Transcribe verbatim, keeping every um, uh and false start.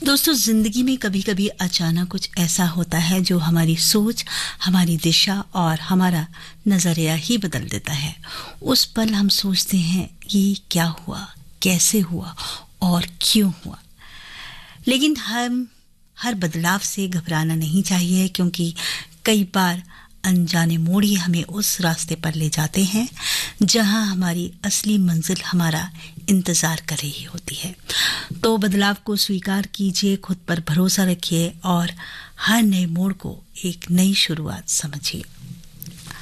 दोस्तों, जिंदगी में कभी कभी अचानक कुछ ऐसा होता है जो हमारी सोच, हमारी दिशा और हमारा नजरिया ही बदल देता है। उस पल हम सोचते हैं ये क्या हुआ, कैसे हुआ और क्यों हुआ। लेकिन हम हर बदलाव से घबराना नहीं चाहिए, क्योंकि कई बार अनजाने मोड़ ही हमें उस रास्ते पर ले जाते हैं जहां हमारी असली मंजिल हमारा इंतजार कर रही होती है। तो बदलाव को स्वीकार कीजिए, खुद पर भरोसा रखिए और हर नए मोड़ को एक नई शुरुआत समझिए।